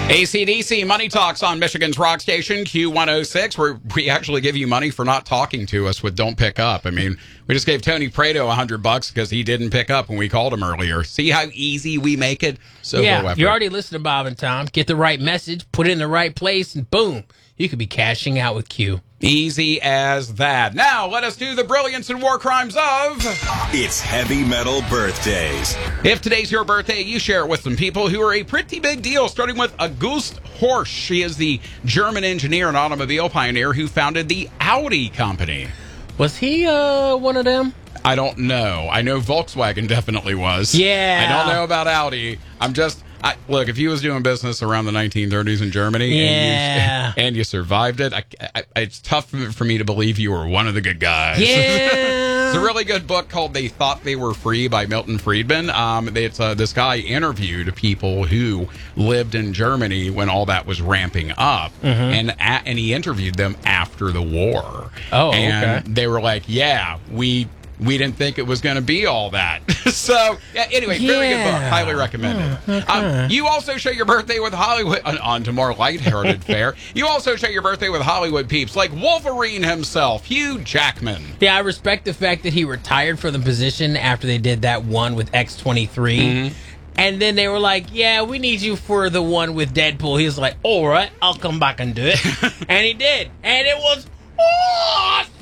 AC/DC Money Talks on Michigan's rock station, Q106, where we actually give you money for not talking to us with Don't Pick Up. I mean, we just gave Tony Prado $100 because he didn't pick up when we called him earlier. See how easy we make it? So yeah, you already listened to Bob and Tom. Get the right message, put it in the right place, and boom, you could be cashing out with Q. Easy as that. Now, let us do the brilliance and war crimes of... It's Heavy Metal Birthdays. If today's your birthday, you share it with some people who are a pretty big deal, starting with August Horsch. She is the German engineer and automobile pioneer who founded the Audi company. Was he one of them? I don't know. I know Volkswagen definitely was. Yeah. I don't know about Audi. Look, if he was doing business around the 1930s in Germany and you survived it, it's tough for me to believe you were one of the good guys. Yeah. It's a really good book called They Thought They Were Free by Milton Friedman. This guy interviewed people who lived in Germany when all that was ramping up, and he interviewed them after the war. Oh, okay. And they were like, yeah, we didn't think it was going to be all that. So, anyway, very good book. Highly recommended. You also share your birthday with Hollywood. On to more lighthearted fare. You also share your birthday with Hollywood peeps like Wolverine himself, Hugh Jackman. Yeah, I respect the fact that he retired from the position after they did that one with X-23. And then they were like, yeah, we need you for the one with Deadpool. He was like, all right, I'll come back and do it. And he did. And it was awesome!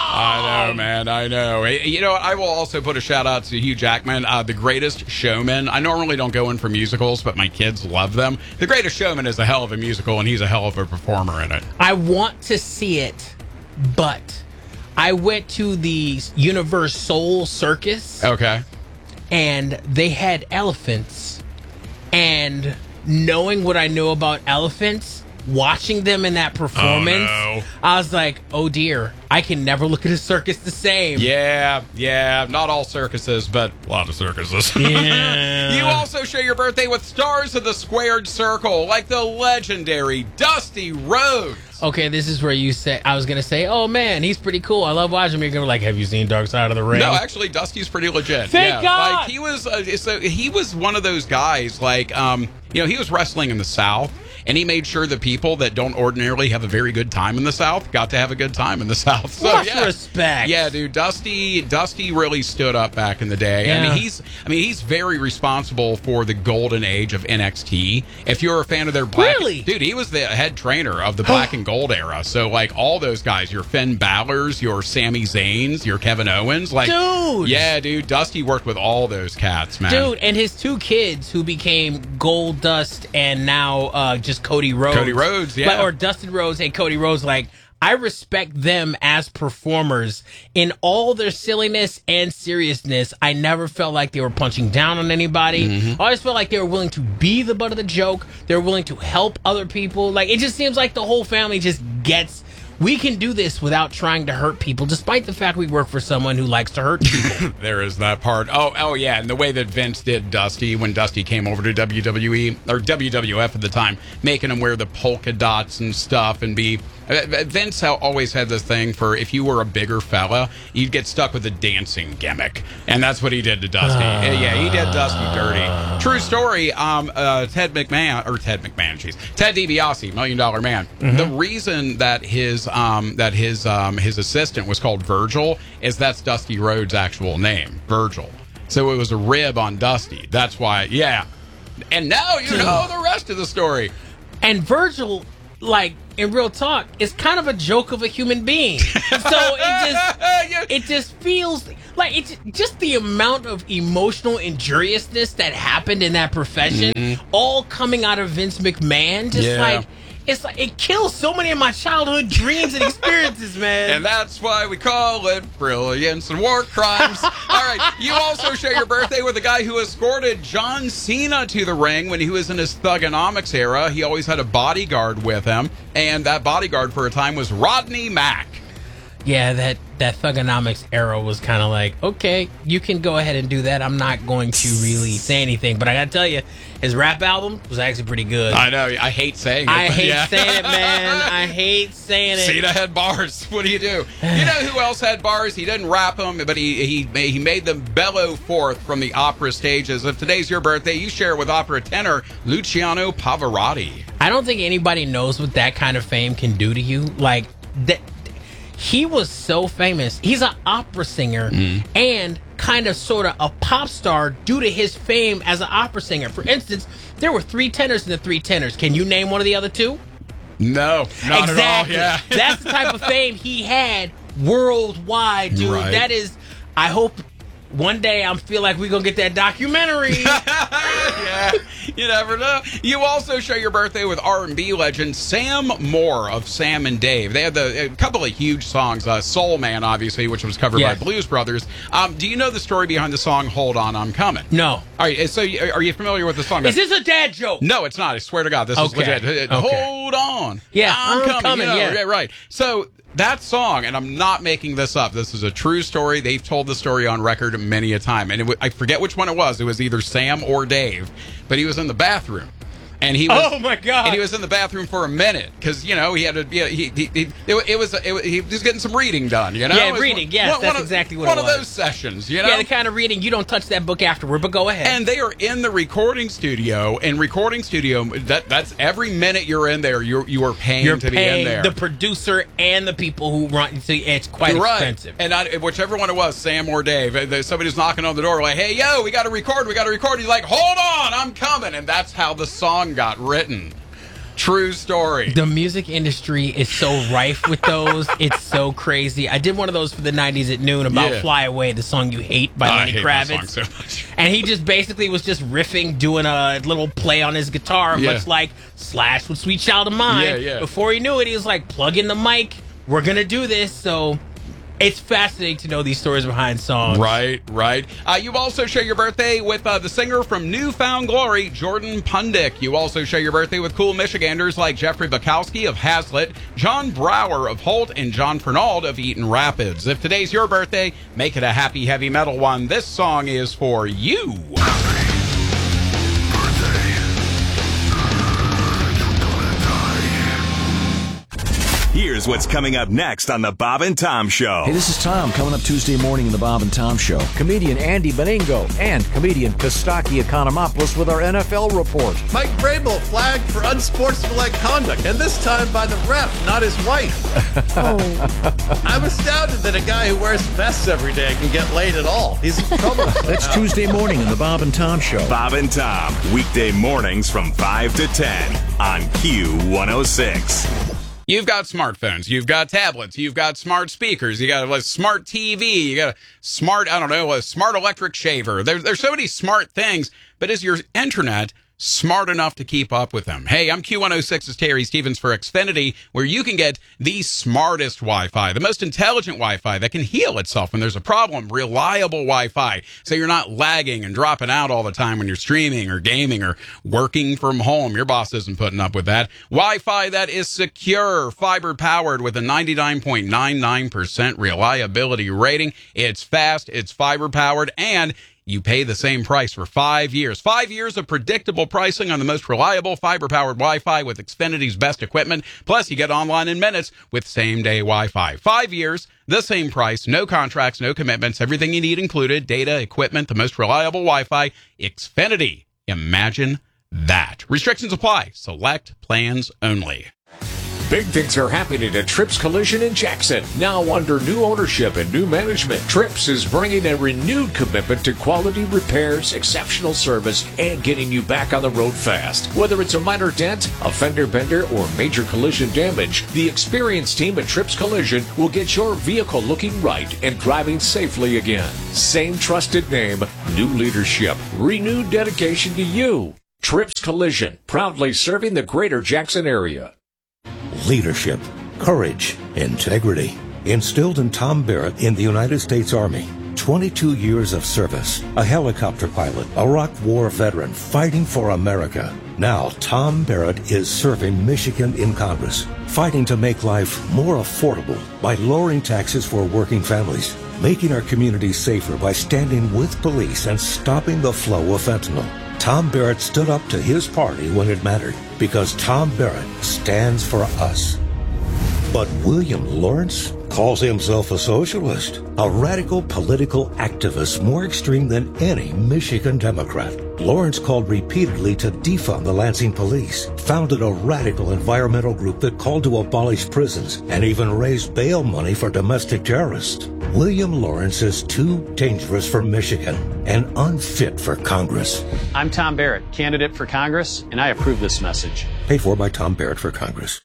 I know, man. I know. You know what? I will also put a shout out to Hugh Jackman, The Greatest Showman. I normally don't go in for musicals, but my kids love them. The Greatest Showman is a hell of a musical, and he's a hell of a performer in it. I want to see it, but I went to the Universal Circus. Okay. And they had elephants. And knowing what I know about elephants, watching them in that performance, I was like, oh dear, I can never look at a circus the same. Yeah, not all circuses, but a lot of circuses. Yeah. You also share your birthday with stars of the squared circle, like the legendary Dusty Rhodes. Okay, this is where I was going to say, oh man, he's pretty cool. I love watching him. You're going to be like, have you seen Dark Side of the Ring? No, actually, Dusty's pretty legit. Thank God! Like, he was one of those guys, like, he was wrestling in the South. And he made sure the people that don't ordinarily have a very good time in the South got to have a good time in the South. So, much respect. Yeah, dude, Dusty really stood up back in the day. Yeah. He's very responsible for the golden age of NXT. If you're a fan of their black, dude, he was the head trainer of the black and gold era. So like all those guys, your Finn Balor's, your Sami Zayn's, your Kevin Owens, like, dude, yeah, dude, Dusty worked with all those cats, man. Dude, and his two kids who became Gold Dust and now just Cody Rhodes. Cody Rhodes, yeah. Or Dustin Rhodes and Cody Rhodes. Like, I respect them as performers in all their silliness and seriousness. I never felt like they were punching down on anybody. I always felt like they were willing to be the butt of the joke. They were willing to help other people. Like, it just seems like the whole family just gets... We can do this without trying to hurt people, despite the fact we work for someone who likes to hurt people. There is that part. Oh, yeah, and the way that Vince did Dusty when Dusty came over to WWE, or WWF at the time, making him wear the polka dots and stuff and be... Vince always had this thing for if you were a bigger fella, you'd get stuck with a dancing gimmick. And that's what he did to Dusty. Yeah, he did Dusty dirty. True story, Ted DiBiase, $1 Million Man. The reason that his assistant was called Virgil is that's Dusty Rhodes' actual name, Virgil. So it was a rib on Dusty. That's why, yeah. And now you know the rest of the story. And Virgil, like, in real talk, is kind of a joke of a human being. So it just feels like it's just the amount of emotional injuriousness that happened in that profession, all coming out of Vince McMahon. It's like it kills so many of my childhood dreams and experiences, man. And that's why we call it brilliance and war crimes. All right, you also share your birthday with a guy who escorted John Cena to the ring when he was in his Thugonomics era. He always had a bodyguard with him, and that bodyguard for a time was Rodney Mack. Yeah, that Thugonomics era was kind of like, okay, you can go ahead and do that. I'm not going to really say anything, but I gotta tell you, his rap album was actually pretty good. I know. I hate saying it. I but hate yeah. saying it, man. I hate saying it. Cena had bars. What do? You know who else had bars? He didn't rap them, but he made them bellow forth from the opera stages. If today's your birthday, you share it with opera tenor Luciano Pavarotti. I don't think anybody knows what that kind of fame can do to you. Like that, he was so famous. He's an opera singer and kind of sort of a pop star due to his fame as an opera singer. For instance, there were 3 tenors in the 3 tenors. Can you name one of the other 2? No, not exactly. at all. Yeah, that's the type of fame he had worldwide, dude. Right. That is. I hope one day I feel like we're gonna get that documentary. Yeah, you never know. You also share your birthday with R&B legend Sam Moore of Sam and Dave. They had a couple of huge songs. Soul Man, obviously, which was covered by Blues Brothers. Do you know the story behind the song "Hold On, I'm Coming"? No. All right. So, are you familiar with the song? Is this a dad joke? No, it's not. I swear to God, this is legit. Hold on. Yeah, I'm coming. yeah, right. So. That song, and I'm not making this up, this is a true story. They've told the story on record many a time. And I forget which one it was. It was either Sam or Dave. But he was in the bathroom. And he was, oh my God! And he was in the bathroom for a minute because he had to. He was getting some reading done. Yeah, reading. Yes, that's exactly what it was. One of those sessions. Yeah, the kind of reading you don't touch that book afterward. But go ahead. And they are in the recording studio. And recording studio, that's every minute you're in there, you are paying to be in there. The producer and the people who run. So it's quite expensive. And whichever one it was, Sam or Dave, somebody's knocking on the door like, "Hey, yo, we got to record. He's like, "Hold on, I'm coming." And that's how the song got written. True story. The music industry is so rife with those. It's so crazy. I did one of those for the 90s at noon about Fly Away, the song you hate by Lenny Kravitz. That song so much. And he just basically was just riffing, doing a little play on his guitar, much like Slash with Sweet Child of Mine. Yeah. Before he knew it, he was like, plug in the mic. We're going to do this. So it's fascinating to know these stories behind songs. Right. You also share your birthday with the singer from Newfound Glory, Jordan Pundik. You also share your birthday with cool Michiganders like Jeffrey Bukowski of Hazlitt, John Brower of Holt, and John Fernald of Eaton Rapids. If today's your birthday, make it a happy heavy metal one. This song is for you. Here's what's coming up next on the Bob and Tom Show. Hey, this is Tom. Coming up Tuesday morning in the Bob and Tom Show. Comedian Andy Beningo and comedian Kostaki Economopoulos with our NFL report. Mike Vrabel flagged for unsportsmanlike conduct, and this time by the ref, not his wife. I'm astounded that a guy who wears vests every day can get laid at all. He's in trouble. That's Tuesday morning in the Bob and Tom Show. Bob and Tom, weekday mornings from 5 to 10 on Q106. You've got smartphones, you've got tablets, you've got smart speakers, you got a smart TV, you got a smart, a smart electric shaver. There's so many smart things, but is your internet smart enough to keep up with them? Hey, I'm Q106's Terry Stevens for Xfinity, where you can get the smartest Wi-Fi, the most intelligent Wi-Fi that can heal itself when there's a problem, reliable Wi-Fi, so you're not lagging and dropping out all the time when you're streaming or gaming or working from home. Your boss isn't putting up with that. Wi-Fi that is secure, fiber-powered with a 99.99% reliability rating. It's fast, it's fiber-powered, and you pay the same price for 5 years. 5 years of predictable pricing on the most reliable fiber-powered Wi-Fi with Xfinity's best equipment. Plus, you get online in minutes with same-day Wi-Fi. 5 years, the same price, no contracts, no commitments, everything you need included, data, equipment, the most reliable Wi-Fi. Xfinity. Imagine that. Restrictions apply. Select plans only. Big things are happening at Trips Collision in Jackson. Now under new ownership and new management, Trips is bringing a renewed commitment to quality repairs, exceptional service, and getting you back on the road fast. Whether it's a minor dent, a fender bender, or major collision damage, the experienced team at Trips Collision will get your vehicle looking right and driving safely again. Same trusted name, new leadership, renewed dedication to you. Trips Collision, proudly serving the greater Jackson area. Leadership, courage, integrity. Instilled in Tom Barrett in the United States Army. 22 years of service. A helicopter pilot, a Iraq War veteran fighting for America. Now, Tom Barrett is serving Michigan in Congress, fighting to make life more affordable by lowering taxes for working families, making our communities safer by standing with police and stopping the flow of fentanyl. Tom Barrett stood up to his party when it mattered, because Tom Barrett stands for us. But William Lawrence calls himself a socialist, a radical political activist more extreme than any Michigan Democrat. Lawrence called repeatedly to defund the Lansing police, founded a radical environmental group that called to abolish prisons, and even raised bail money for domestic terrorists. William Lawrence is too dangerous for Michigan and unfit for Congress. I'm Tom Barrett, candidate for Congress, and I approve this message. Paid for by Tom Barrett for Congress.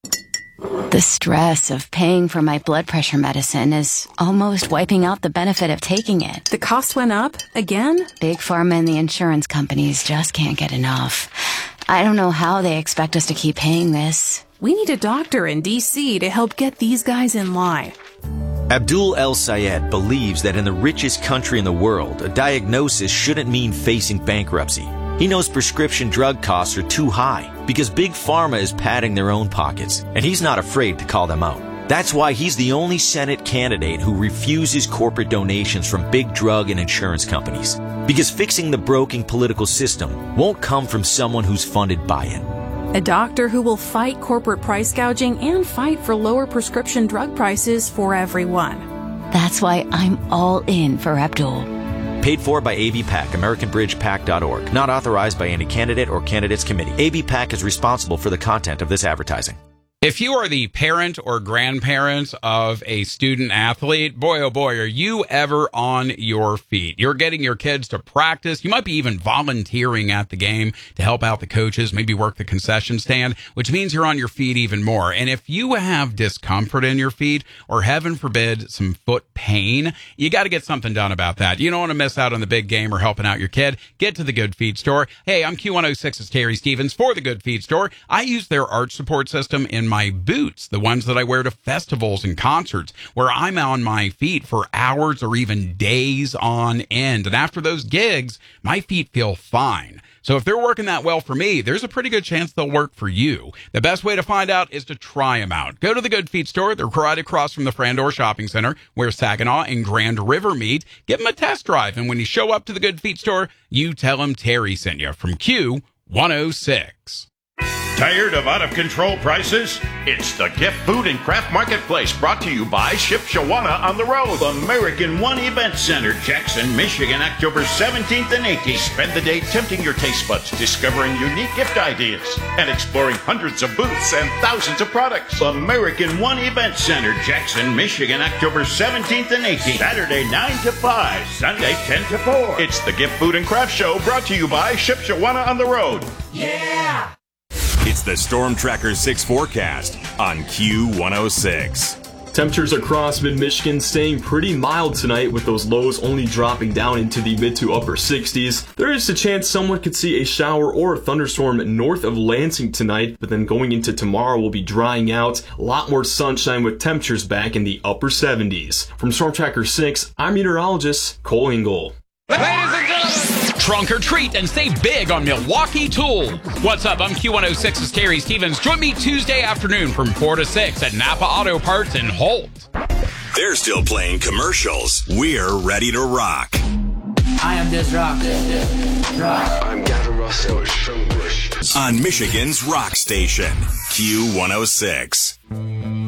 The stress of paying for my blood pressure medicine is almost wiping out the benefit of taking it. The cost went up again? Big Pharma and the insurance companies just can't get enough. I don't know how they expect us to keep paying this. We need a doctor in D.C. to help get these guys in line. Abdul El Sayed believes that in the richest country in the world, a diagnosis shouldn't mean facing bankruptcy. He knows prescription drug costs are too high because Big Pharma is padding their own pockets, and he's not afraid to call them out. That's why he's the only Senate candidate who refuses corporate donations from big drug and insurance companies. Because fixing the broken political system won't come from someone who's funded by it. A doctor who will fight corporate price gouging and fight for lower prescription drug prices for everyone. That's why I'm all in for Abdul. Paid for by AVPAC, AmericanBridgePAC.org. Not authorized by any candidate or candidates committee. AVPAC is responsible for the content of this advertising. If you are the parent or grandparent of a student athlete, boy, oh boy, are you ever on your feet. You're getting your kids to practice. You might be even volunteering at the game to help out the coaches, maybe work the concession stand, which means you're on your feet even more. And if you have discomfort in your feet, or heaven forbid, some foot pain, you got to get something done about that. You don't want to miss out on the big game or helping out your kid. Get to the Good Feet store. Hey, I'm Q106's Terry Stevens for the Good Feet store. I use their arch support system in my boots, the ones that I wear to festivals and concerts, where I'm on my feet for hours or even days on end. And after those gigs, my feet feel fine. So if they're working that well for me, there's a pretty good chance they'll work for you. The best way to find out is to try them out. Go to the Good Feet store. They're right across from the Frandor Shopping Center, where Saginaw and Grand River meet. Give them a test drive. And when you show up to the Good Feet store, you tell them Terry sent you from Q106. Tired of out-of-control prices? It's the Gift Food and Craft Marketplace, brought to you by Ship Shawana on the Road. American One Event Center, Jackson, Michigan, October 17th and 18th. Spend the day tempting your taste buds, discovering unique gift ideas, and exploring hundreds of booths and thousands of products. American One Event Center, Jackson, Michigan, October 17th and 18th. Saturday 9 to 5, Sunday 10 to 4. It's the Gift Food and Craft Show, brought to you by Ship Shawana on the Road. Yeah! It's the Storm Tracker 6 forecast on Q106. Temperatures across mid-Michigan staying pretty mild tonight, with those lows only dropping down into the mid to upper 60s. There is a chance someone could see a shower or a thunderstorm north of Lansing tonight, but then going into tomorrow will be drying out. A lot more sunshine with temperatures back in the upper 70s. From Storm Tracker 6, I'm meteorologist Cole Engel. Ladies and gentlemen, trunk or treat and save big on Milwaukee Tool. What's up? I'm Q106's Terry Stevens. Join me Tuesday afternoon from 4 to 6 at Napa Auto Parts in Holt. They're still playing commercials. We're ready to rock. I am this rock. I'm Gavin Russell. On Michigan's rock station, Q106.